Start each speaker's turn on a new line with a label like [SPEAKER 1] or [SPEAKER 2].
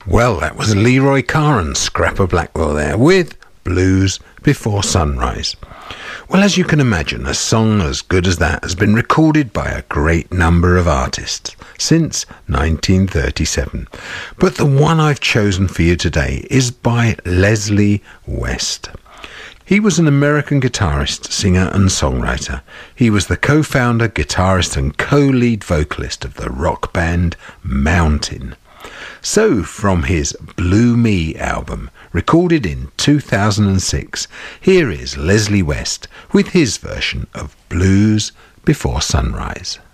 [SPEAKER 1] Well, that was Leroy Carr and Scrapper Blackwell there with Blues Before Sunrise. Well, as you can imagine, a song as good as that has been recorded by a great number of artists since 1937. But the one I've chosen for you today is by Leslie West. He was an American guitarist, singer and songwriter. He was the co-founder, guitarist and co-lead vocalist of the rock band Mountain. So, from his Blue Me album, recorded in 2006, here is Leslie West with his version of Blues Before Sunrise.